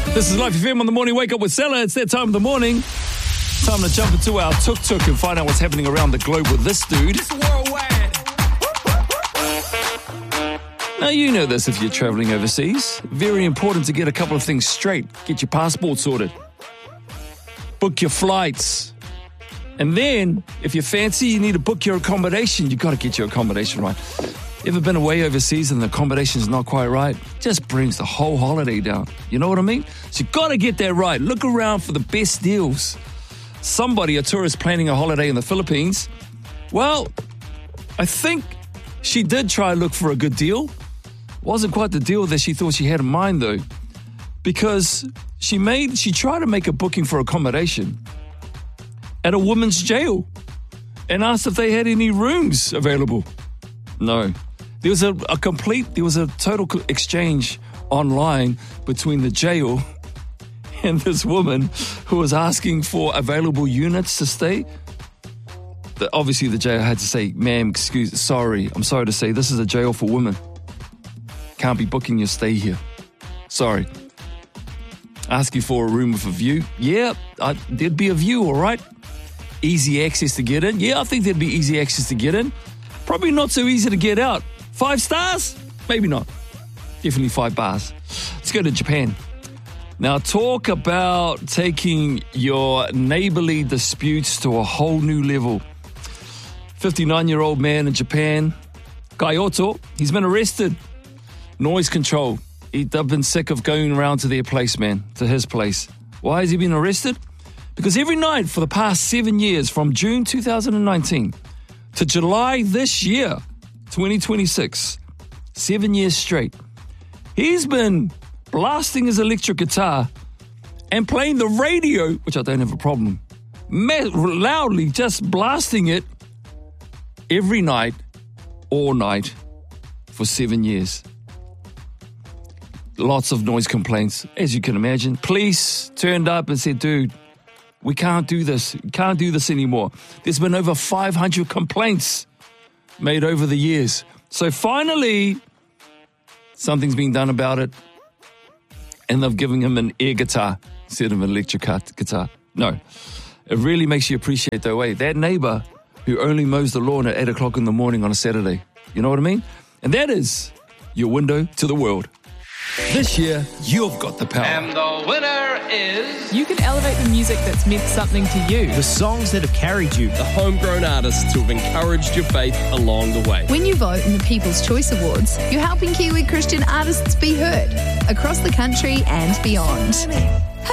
This is Life FM on the morning wake up with Stella. It's that time of the morning. Time to jump into our tuk-tuk and find out what's happening around the globe with this dude. It's worldwide. Now, you know this if you're traveling overseas. Very important to get a couple of things straight. Get your passport sorted. Book your flights. And then, if you're fancy, you need to book your accommodation. You've got to get your accommodation right. Ever been away overseas and the accommodation's not quite right? Just brings the whole holiday down. You know what I mean? So you've got to get that right. Look around for the best deals. A tourist planning a holiday in the Philippines. Well, I think she did try to look for a good deal. Wasn't quite the deal that she thought she had in mind, though. Because she tried to make a booking for accommodation at a women's jail and asked if they had any rooms available. No. There was a total exchange online between the jail and this woman who was asking for available units to stay. Obviously, the jail had to say, ma'am, I'm sorry to say, this is a jail for women. Can't be booking your stay here. Sorry. Asking for a room with a view. Yeah, there'd be a view, all right. Easy access to get in. Yeah, I think there'd be easy access to get in. Probably not so easy to get out. 5 stars? Maybe not. Definitely 5 bars. Let's go to Japan. Now, talk about taking your neighborly disputes to a whole new level. 59-year-old man in Japan, Kyoto, he's been arrested. Noise control. They've been sick of going around to their place, man, to his place. Why has he been arrested? Because every night for the past 7 years, from June 2019 to July this year, 2026, 7 years straight, he's been blasting his electric guitar and playing the radio, which I don't have a problem, loudly just blasting it every night, all night, for 7 years. Lots of noise complaints, as you can imagine. Police turned up and said, dude, we can't do this. We can't do this anymore. There's been over 500 complaints made over the years. So finally, something's been done about it. And they've given him an air guitar instead of an electric guitar. No. It really makes you appreciate, though, that neighbor who only mows the lawn at 8 o'clock in the morning on a Saturday. You know what I mean? And that is your window to the world. This year, you've got the power. And the winner is... You can elevate the music that's meant something to you. The songs that have carried you. The homegrown artists who have encouraged your faith along the way. When you vote in the People's Choice Awards, you're helping Kiwi Christian artists be heard across the country and beyond.